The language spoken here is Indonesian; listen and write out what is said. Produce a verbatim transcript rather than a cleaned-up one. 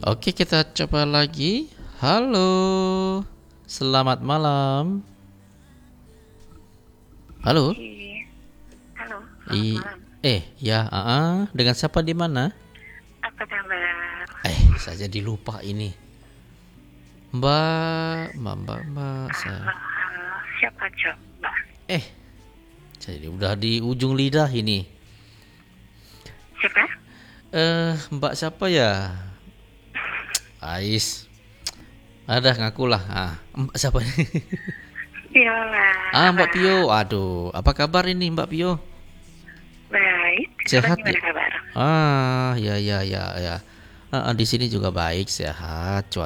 Oke, kita coba lagi. Halo, selamat malam. Halo. Iya. Halo, selamat I, malam. eh, ya, ah, dengan siapa di mana? Apa kabar? Eh, saya jadi lupa ini. Mbak, Mbak, Mbak, Mbak, saya. Halo, halo. Siapa coba? Eh, jadi udah di ujung lidah ini. Siapa? Eh, Mbak siapa ya? Ais. Ada ngakulah. Ah, Mbak siapa ini? Viola. Ah, Mbak Pio. Aduh, apa kabar ini Mbak Pio? Baik. Sehat Gimana ya? kabar? Ah, ya, ya, ya, ya. Ah, ah, di sini juga baik, sehat. Cuaca